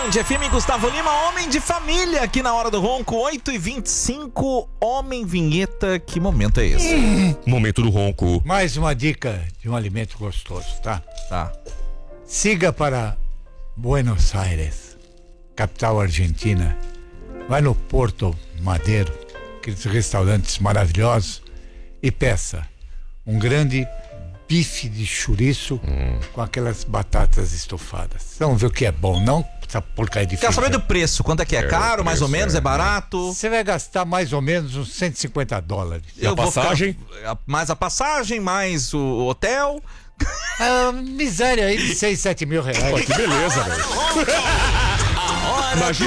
Band FM, Gustavo Lima, homem de família, aqui na Hora do Ronco, 8h25, homem vinheta, que momento é esse? Momento do ronco. Mais uma dica de um alimento gostoso, tá? Tá. Siga para Buenos Aires, capital argentina. Vai no Porto Madeiro, aqueles restaurantes maravilhosos, e peça um grande bife de chouriço com aquelas batatas estofadas. Vamos ver o que é bom, não essa porcaria de Quer saber feijão. do preço? Quanto é que é? Caro, mais ou menos? É barato? Você vai gastar mais ou menos uns $150. E a passagem? Mais a passagem, mais o hotel. Miséria aí de 6, 7 mil reais. Pô, que beleza, velho. Imagina.